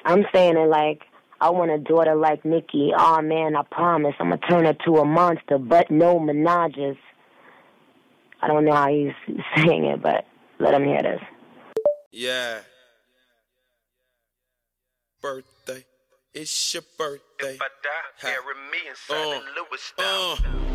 I'm saying it like, I want a daughter like Nicki. Oh man, I promise I'm gonna turn her to a monster, but no menages. I don't know how he's saying it, but let him hear this. Yeah. Birthday. It's your birthday. If I die, bury me in St. Louis style.